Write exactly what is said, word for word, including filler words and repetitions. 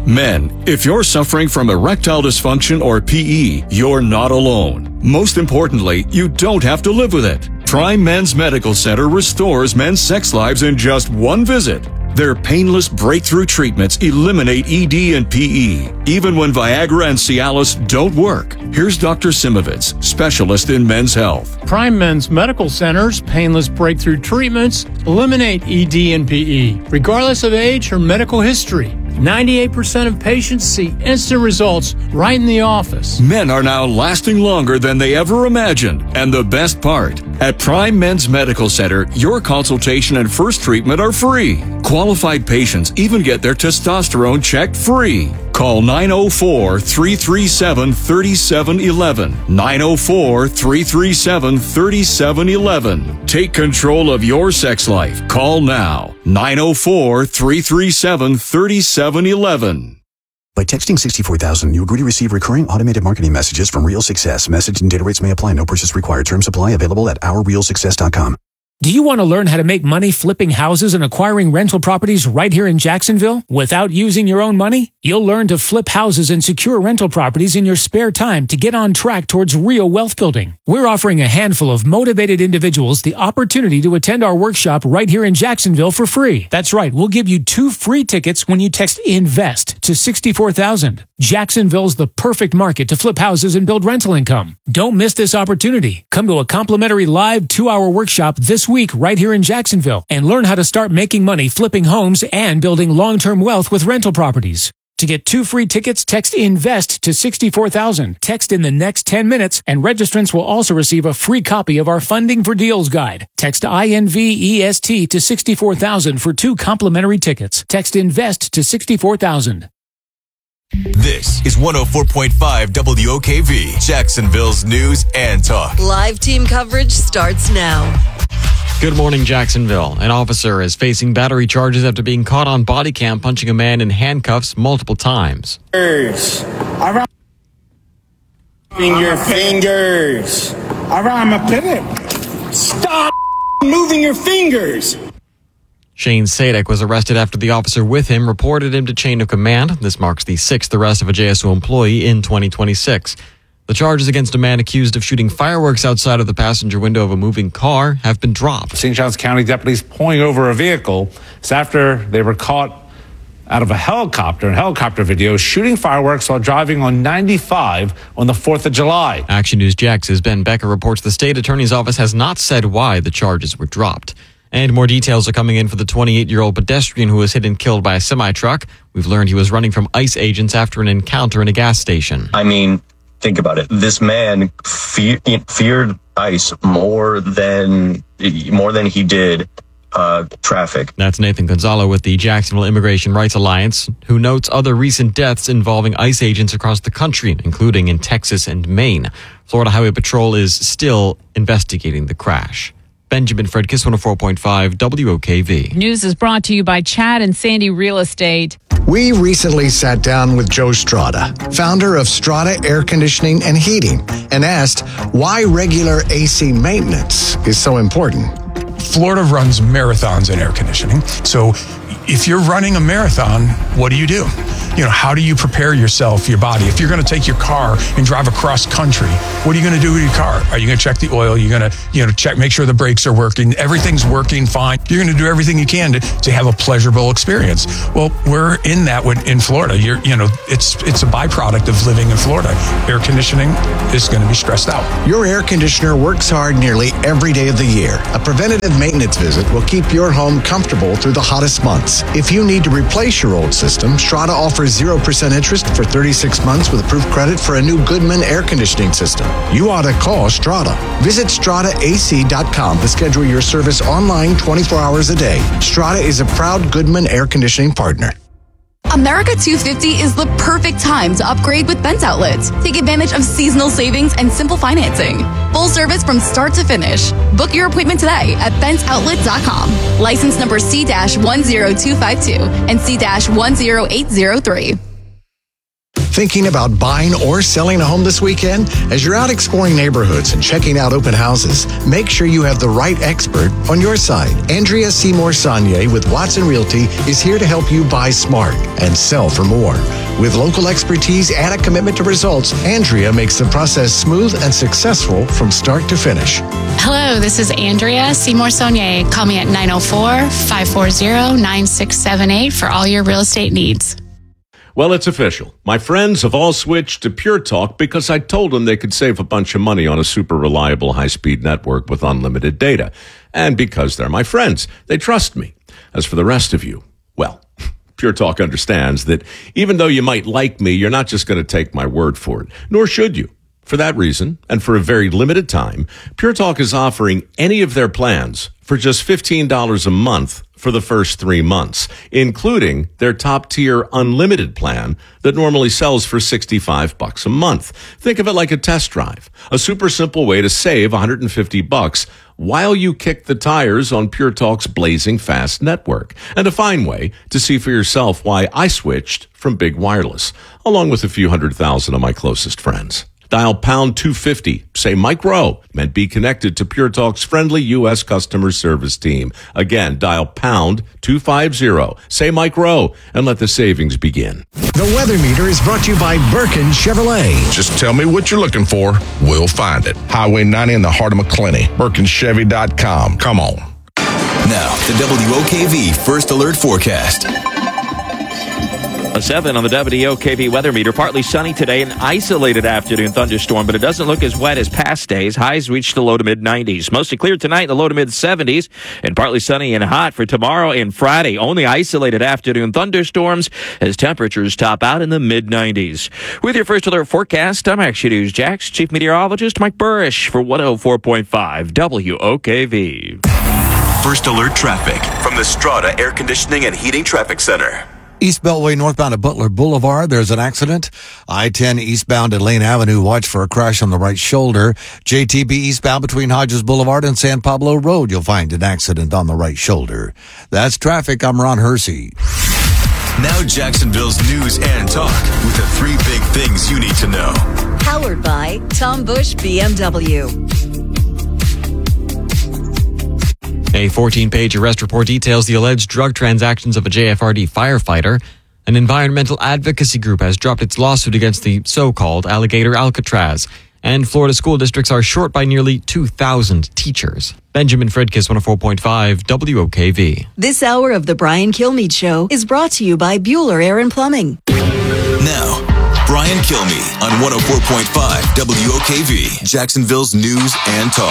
Men, if you're suffering from erectile dysfunction or P E, you're not alone. Most importantly, you don't have to live with it. Prime Men's Medical Center restores men's sex lives in just one visit. Their painless breakthrough treatments eliminate E D and P E, even when Viagra and Cialis don't work. Here's Doctor Simovitz, specialist in men's health. Prime Men's Medical Center's painless breakthrough treatments eliminate E D and P E, regardless of age or medical history. ninety-eight percent of patients see instant results right in the office. Men are now lasting longer than they ever imagined. And the best part, at Prime Men's Medical Center, your consultation and first treatment are free. Qualified patients even get their testosterone checked free. Call nine oh four, three three seven, three seven one one. nine oh four, three three seven, three seven one one. Take control of your sex life. Call now. nine oh four, three three seven, three seven one one. By texting sixty-four thousand, you agree to receive recurring automated marketing messages from Real Success. Message and data rates may apply. No purchase required. Terms apply. Available at our real success dot com. Do you want to learn how to make money flipping houses and acquiring rental properties right here in Jacksonville without using your own money? You'll learn to flip houses and secure rental properties in your spare time to get on track towards real wealth building. We're offering a handful of motivated individuals the opportunity to attend our workshop right here in Jacksonville for free. That's right, we'll give you two free tickets when you text INVEST to sixty-four thousand. Jacksonville's the perfect market to flip houses and build rental income. Don't miss this opportunity. Come to a complimentary live two-hour workshop this week right here in Jacksonville and learn how to start making money flipping homes and building long-term wealth with rental properties. To get two free tickets, text INVEST to sixty-four thousand. Text in the next ten minutes, and registrants will also receive a free copy of our Funding for Deals guide. Text INVEST to sixty-four thousand for two complimentary tickets. Text INVEST to sixty-four thousand. This is one oh four point five W O K V, Jacksonville's news and talk. Live team coverage starts now. Good morning, Jacksonville. An officer is facing battery charges after being caught on body cam punching a man in handcuffs multiple times. Around your fingers. Around my pivot. Stop moving your fingers. Shane Sadek was arrested after the officer with him reported him to chain of command. This marks the sixth arrest of a J S O employee in twenty twenty-six. The charges against a man accused of shooting fireworks outside of the passenger window of a moving car have been dropped. Saint Johns County deputies pulling over a vehicle is after they were caught out of a helicopter, in helicopter video, shooting fireworks while driving on ninety-five on the fourth of July. Action News Jax's Ben Becker reports the state attorney's office has not said why the charges were dropped. And more details are coming in for the twenty-eight-year-old pedestrian who was hit and killed by a semi-truck. We've learned he was running from ICE agents after an encounter in a gas station. I mean, think about it. This man fe- feared ICE more than more than he did uh, traffic. That's Nathan Gonzalo with the Jacksonville Immigration Rights Alliance, who notes other recent deaths involving ICE agents across the country, including in Texas and Maine. Florida Highway Patrol is still investigating the crash. Benjamin Fredkiss, one oh four point five W O K V. News is brought to you by Chad and Sandy Real Estate. We recently sat down with Joe Strada, founder of Strada Air Conditioning and Heating, and asked why regular A C maintenance is so important. Florida runs marathons in air conditioning. So if you're running a marathon, what do you do? You know, how do you prepare yourself, your body? If you're going to take your car and drive across country, what are you going to do with your car? Are you going to check the oil? You're going to, you know, check, make sure the brakes are working. Everything's working fine. You're going to do everything you can to, to have a pleasurable experience. Well, we're in that with, in Florida. You're, you know, it's it's a byproduct of living in Florida. Air conditioning is going to be stressed out. Your air conditioner works hard nearly every day of the year. A preventative maintenance visit will keep your home comfortable through the hottest months. If you need to replace your old system, Strada offers zero percent interest for thirty-six months with approved credit for a new Goodman air conditioning system. You ought to call Strada. Visit strada a c dot com to schedule your service online twenty-four hours a day. Strada is a proud Goodman air conditioning partner. America two fifty is the perfect time to upgrade with Bent Outlets. Take advantage of seasonal savings and simple financing. Full service from start to finish. Book your appointment today at bent outlet dot com. License number C one zero two five two and C one zero eight zero three. Thinking about buying or selling a home this weekend? As you're out exploring neighborhoods and checking out open houses, make sure you have the right expert on your side. Andrea Seymour Saunier with Watson Realty is here to help you buy smart and sell for more. With local expertise and a commitment to results, Andrea makes the process smooth and successful from start to finish. Hello, this is Andrea Seymour Saunier. Call me at nine oh four, five four zero, nine six seven eight for all your real estate needs. Well, it's official. My friends have all switched to Pure Talk because I told them they could save a bunch of money on a super reliable high-speed network with unlimited data. And because they're my friends, they trust me. As for the rest of you, well, Pure Talk understands that even though you might like me, you're not just going to take my word for it, nor should you. For that reason, and for a very limited time, Pure Talk is offering any of their plans for just fifteen dollars a month for the first three months, including their top-tier unlimited plan that normally sells for sixty-five bucks a month. Think of it like a test drive, a super simple way to save one hundred fifty bucks while you kick the tires on Pure Talk's blazing fast network, and a fine way to see for yourself why I switched from big wireless, along with a few hundred thousand of my closest friends. Dial pound two fifty, say Mike Rowe, and be connected to Pure Talk's friendly U S customer service team. Again, dial pound two fifty, say Mike Rowe, and let the savings begin. The Weather Meter is brought to you by Birkin Chevrolet. Just tell me what you're looking for. We'll find it. Highway ninety in the heart of McClenny. Birkin Chevy dot com. Come on. Now, the W O K V First Alert Forecast. A seven on the W O K V weather meter. Partly sunny today, an isolated afternoon thunderstorm, but it doesn't look as wet as past days. Highs reach the low to mid nineties. Mostly clear tonight in the low to mid seventies, and partly sunny and hot for tomorrow and Friday. Only isolated afternoon thunderstorms as temperatures top out in the mid nineties. With your First Alert forecast, I'm Action News Jax Chief Meteorologist Mike Burrish for one oh four point five W O K V. First Alert traffic from the Strata Air Conditioning and Heating Traffic Center. East Beltway northbound at Butler Boulevard, there's an accident. I ten eastbound at Lane Avenue, watch for a crash on the right shoulder. J T B eastbound between Hodges Boulevard and San Pablo Road, you'll find an accident on the right shoulder. That's traffic. I'm Ron Hersey. Now Jacksonville's news and talk with the three big things you need to know. Powered by Tom Bush B M W. A fourteen-page arrest report details the alleged drug transactions of a J F R D firefighter. An environmental advocacy group has dropped its lawsuit against the so-called Alligator Alcatraz. And Florida school districts are short by nearly two thousand teachers. Benjamin Fredkiss, one oh four point five W O K V. This hour of the Brian Kilmeade Show is brought to you by Bueller Air and Plumbing. Now, Brian Kilmeade on one oh four point five W O K V, Jacksonville's news and talk.